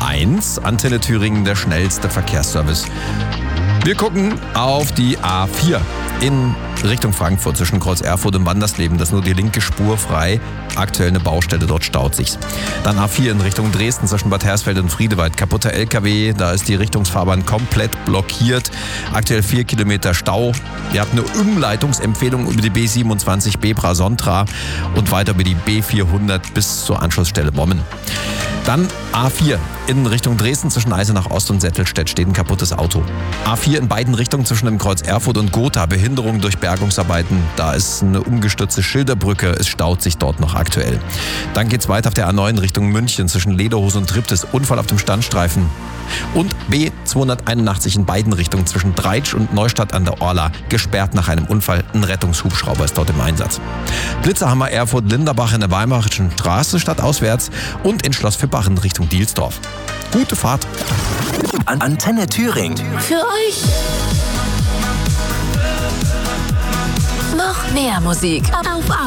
A1, Antenne Thüringen, der schnellste Verkehrsservice. Wir gucken auf die A4 in Richtung Frankfurt zwischen Kreuz Erfurt und Wandersleben. Das ist nur die linke Spur frei. Aktuell eine Baustelle, dort staut sich's. Dann A4 in Richtung Dresden zwischen Bad Hersfeld und Friedewald. Kaputter LKW, da ist die Richtungsfahrbahn komplett blockiert. Aktuell 4 Kilometer Stau. Ihr habt eine Umleitungsempfehlung über die B27 Bebra-Sontra und weiter über die B400 bis zur Anschlussstelle Bommen. Dann A4 in Richtung Dresden zwischen Eisenach Ost und Settelstedt steht ein kaputtes Auto. A4 in beiden Richtungen zwischen dem Kreuz Erfurt und Gotha. Behinderung durch Bergungsarbeiten. Da ist eine umgestürzte Schilderbrücke. Es staut sich dort noch aktuell. Dann geht's weiter auf der A9 Richtung München zwischen Lederhose und Triptis. Unfall auf dem Standstreifen. Und B281 in beiden Richtungen zwischen Dreitsch und Neustadt an der Orla. Gesperrt nach einem Unfall. Ein Rettungshubschrauber ist dort im Einsatz. Blitzerhammer Erfurt-Linderbach in der Weimarischen Straße stadtauswärts und in Schloss Fippachen Richtung Dielsdorf. Gute Fahrt. Antenne Thüringen. Für euch. Noch mehr Musik auf